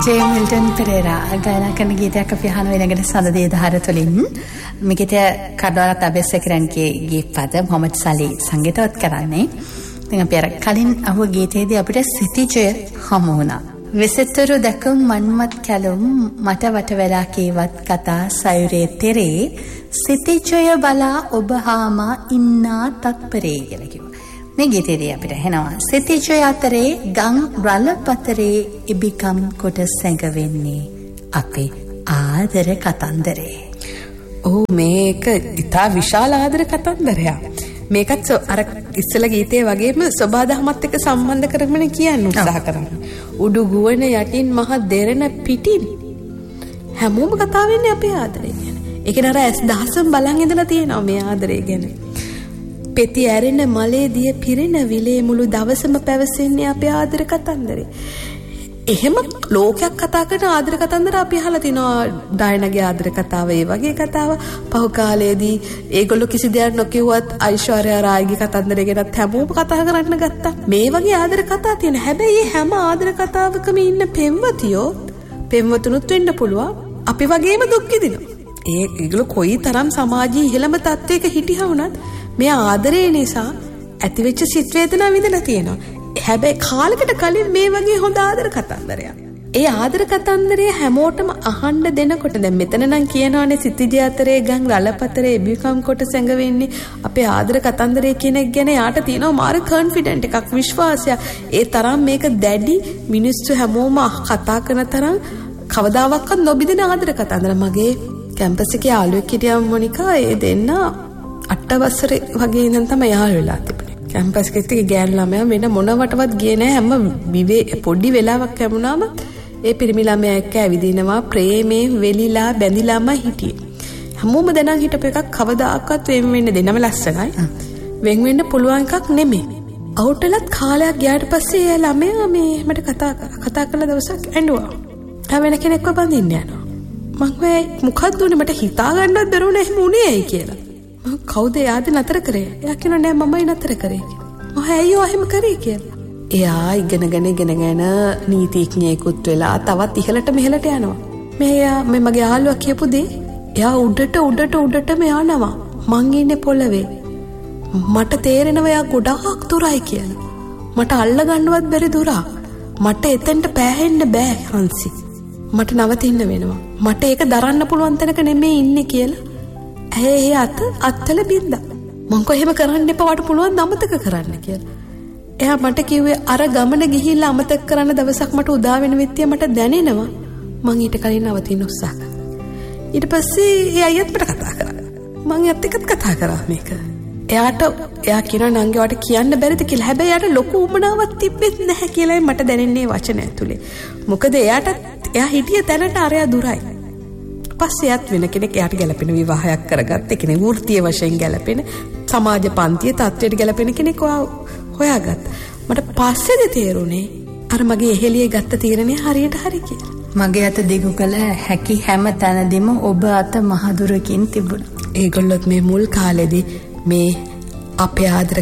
J Milton Perera ගායනා කරන ගීතයක් අපි අහන වෙනකට සඳදේ දහර තුලින් මේ ගීතය කඩවලත් අබේසකරන්ගේ ගීත පද මොහමඩ් සලී සංගීතවත් කරන්නේ. ඉතින් අපි අර කලින් අහුව ගීතයේදී අපිට සිටිජය හමු වුණා. විසිතුරු දැකුම් මන්මත් කැලුම් මට වට වෙලා කීවත් කතා සයුරේ තෙරේ සිටිජය බලා ඔබ හාමා ඉන්නා තත්පරේ කියලා කිව්වා. මේ ගීතේදී අපිට ඇහෙනවා සිටිජය අතරේ ගම් රළ පතරේ ඉබිකම් කොට සැඟවෙන්නේ අපේ ආදර කතන්දරේ. මේක ඉතා විශාල ආදර කතන්දරයක්. මේකත් අර ඉස්සල ගීතේ වගේම සබාදහමත් එක්ක සම්බන්ධ කරගෙන කියන්න උත්සාහ කරනවා. උඩු ගුවන යටින් මහ දෙරණ පිටින් හැමෝම කතා වෙන්නේ අපේ ආදරේ ගැන. ඒක නර ඇස් දහසම බලන් ඉඳලා තියෙනවා මේ ආදරේ ගැන. පෙති ඇරෙන මලේ දිය පිරෙන විලේ මුළු දවසම පැවසෙන්නේ අපේ ආදර කතන්දරේ. එහෙම ලෝකයක් කතා කරන ආදර කතන්දර අපි අහලා තිනවා. ඩයනගේ ආදර කතාව ඒ වගේ කතාව. පහු කාලයේදී ඒගොල්ලෝ කිසි දෙයක් නොකියුවත් ඓශ්වර්යා රායිගේ කතන්දරය ගැනත් හැමෝම කතා කරන්න ගත්තා. මේ වගේ ආදර කතා තියෙන. හැබැයි හැම ආදර කතාවකම ඉන්න පෙම්වතියෝ පෙම්වතුනුත් වෙන්න පුළුවන්. අපි වගේම දුක් විඳිනවා. ඒගොල්ලෝ කොයි තරම් සමාජයේ ඉහළම තත්ත්වයක හිටියා වුණත් මේ ආදරේ නිසා ඇතිවෙච්ච සිත් වේදනා විඳලා තියෙනවා. හැබැයි කාලයකට කලින් මේ වගේ හොඳ ආදර කතන්දරයක්. ඒ ආදර කතන්දරය හැමෝටම අහන්න දෙනකොට දැන් මෙතන නම් කියනවානේ සිටිජය අතරේ ගම් රළපතරේ ඉබිකම් කොට සැඟවෙන්නේ අපේ ආදර කතන්දරය කියන එක ගැන යාට තියෙනවා මාර කොන්ෆිඩන්ට් එකක් විශ්වාසයක්. ඒ තරම් මේක දැඩි මිනිස්සු හැමෝම කතා කරන තරම් කවදාවත් නොබිදෙන ආදර කතන්දර. මගේ කැම්පස් එකේ යාළුවෙක් හිටියා මොනිකා. ඒ දෙන්න 8 වසරේ වගේ ඉඳන් තමයි යාළු වෙලා තිබුණේ. කැම්පස් එකේ ගෑනු ළමයා වෙන මොනවටවත් ගියේ නැහැ. හැම පොඩි වෙලාවක් ලැබුණාම ඒ පිරිමි ළමයා එක්ක ඇවිදිනවා ප්‍රේමේ වෙලිලා බැඳිලාම හිටියේ. හැමෝම දැනන් හිටපු එකක් කවදාකවත් වෙන් වෙන්න දෙන්නම ලස්සනයි. වෙන් වෙන්න පුළුවන් එකක් නෙමෙයි. අවුටලත් කාලයක් ගියාට පස්සේ ඒ ළමයා මට කතා කළ දවසක් ඇඬුවා. වෙන කෙනෙක්ව බඳින්න යනවා. මම මොකක්ද උනේ මට හිතා ගන්නවත් බැරුණා එහෙම උනේ ඇයි කියලා. මම කවුද යාද නතර කරේ? එයා කියනවා නෑ මමයි නතර කරේ කියලා. මම ඇයියෝ එහෙම කරේ කියලා. එයා ඉගෙනගෙන නීතිඥයෙකුත් වෙලා තවත් ඉහළට මෙහෙලට යනවා. මේ මගේ යාළුවා කියපු දේ එයා උඩටම යනවා. මං ඉන්නේ පොළවේ. මට තේරෙනවා එයා ගොඩාක් දුරයි කියලා. මට අල්ල ගන්නවත් බැරි දුරක්. මට එතෙන්ට පෑහෙන්න බෑ හංසි. මට නවතින්න වෙනවා. මට ඒක දරන්න පුළුවන් තැනක නෙමෙයි ඉන්නේ කියලා. ඇයි අත්තල බින්දා. මං කො එහෙම කරන්න එපා වට පුළුවන් අමතක කරන්න කියලා. එයා මට කිව්වේ අර ගමන ගිහිල්ලා අමතක කරන්න දවසක් මට උදා වෙන විත්තිය මට දැනෙනවා. මං ඊට කලින් නවතින්න උත්සාහ කළා. ඊට පස්සේ ඒ අයියත් මට කතා කරා. මං එයාත් එක්කත් කතා කරා මේක. එයා කියනවා නංගි වට කියන්න බැරිද කියලා. හැබැයි එයාට ලොකු උමනාවක් තිබෙත් නැහැ කියලා මට දැනෙන්නේ වචන ඇතුලේ. මොකද එයා හිටිය තැනට අරයා දුරයි. පස්සේ එයාත් වෙන කෙනෙක් එයාට ගැලපෙන විවාහයක් කරගත්ත. ඒ කියන්නේ වෘත්තීය වශයෙන් ගැලපෙන සමාජ පන්තියේ තත්ත්වයට ගැලපෙන කෙනෙක් හොයාගත්ත. මට පස්සේද තේරුනේ අර මගේ එහෙලියේ ගත්ත තීරණය හරියට හරි කියලා. මගේ අත දිගු කළ හැකි හැම තැනදීම ඔබ අත මහදුරකින් තිබුණා. ඒගොල්ලොත් මේ මුල් කාලෙදී මේ අපේ ආදර